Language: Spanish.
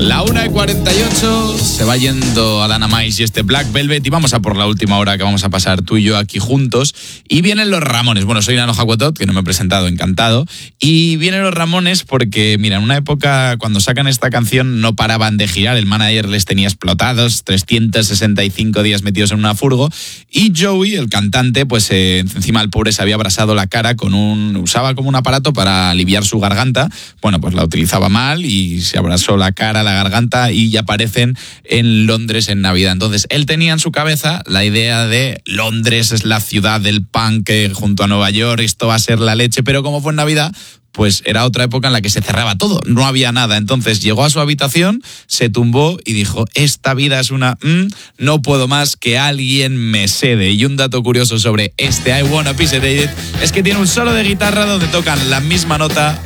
La 1:48, se va yendo Adana Mais y este Black Velvet y vamos a por la última hora que vamos a pasar tú y yo aquí juntos. Y vienen los Ramones. Bueno, soy Nano Jacuetot, que no me he presentado, encantado. Y vienen los Ramones porque, mira, en una época cuando sacan esta canción no paraban de girar. El manager les tenía explotados, 365 días metidos en una furgo. Y Joey, el cantante, pues encima el pobre se había abrasado la cara usaba como un aparato para aliviar su garganta. Bueno, pues la utilizaba mal y se abrasó la cara, la garganta, y ya aparecen en Londres en Navidad. Entonces él tenía en su cabeza la idea de Londres es la ciudad del punk junto a Nueva York, esto va a ser la leche, pero como fue en Navidad, pues era otra época en la que se cerraba todo, no había nada. Entonces llegó a su habitación, se tumbó y dijo, esta vida es una... no puedo más, que alguien me sede. Y un dato curioso sobre este I Wanna Piece of It es que tiene un solo de guitarra donde tocan la misma nota